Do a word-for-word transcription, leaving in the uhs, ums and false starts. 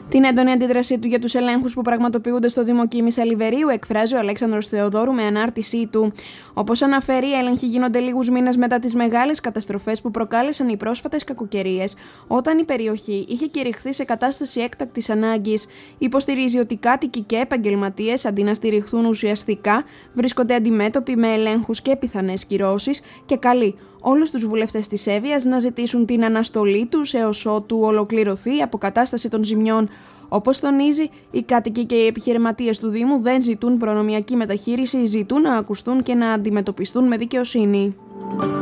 Την έντονη αντίδρασή του για τους ελέγχους που πραγματοποιούνται στο Δήμο Κίμης Αλιβερίου εκφράζει ο Αλέξανδρος Θεοδόρου με ανάρτησή του. Όπως αναφέρει, οι έλεγχοι γίνονται λίγους μήνες μετά τις μεγάλες καταστροφές που προκάλεσαν οι πρόσφατες κακοκαιρίες, όταν η περιοχή είχε κηρυχθεί σε κατάσταση έκτακτης ανάγκης. Υποστηρίζει ότι κάτοικοι και επαγγελματίες, αντί να στηριχθούν ουσιαστικά, βρίσκονται αντιμέτωποι με ελέγχους και πιθανές κυρώσεις και καλεί όλους τους βουλευτές της Εύβοιας να ζητήσουν την αναστολή τους έως ότου ολοκληρωθεί η αποκατάσταση των ζημιών. Όπως τονίζει, οι κάτοικοι και οι επιχειρηματίες του Δήμου δεν ζητούν προνομιακή μεταχείριση, ζητούν να ακουστούν και να αντιμετωπιστούν με δικαιοσύνη.